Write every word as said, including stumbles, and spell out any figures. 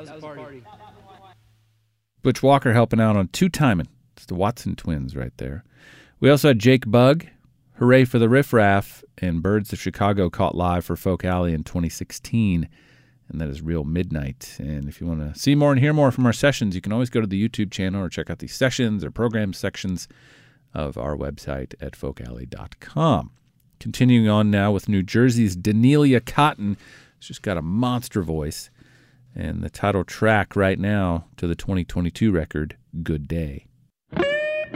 Butch Walker helping out on Two Timin'. It's the Watson twins right there. We also had Jake Bugg, Hooray for the Riff Raff, and Birds of Chicago caught live for Folk Alley in twenty sixteen. And that is Real Midnight. And if you want to see more and hear more from our sessions, you can always go to the YouTube channel or check out the sessions or program sections of our website at folk alley dot com. Continuing on now with New Jersey's Danelia Cotton. She's got a monster voice. And the title track right now to the twenty twenty-two record, Good Day.